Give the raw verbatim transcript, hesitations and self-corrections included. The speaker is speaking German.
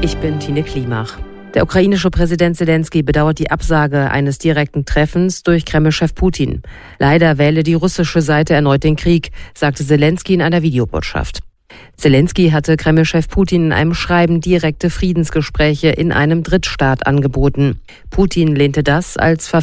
Ich bin Tine Klimach. Der ukrainische Präsident Selenskyj bedauert die Absage eines direkten Treffens durch Kreml-Chef Putin. Leider wähle die russische Seite erneut den Krieg, sagte Selenskyj in einer Videobotschaft. Selenskyj hatte Kreml-Chef Putin in einem Schreiben direkte Friedensgespräche in einem Drittstaat angeboten. Putin lehnte das als Verfahren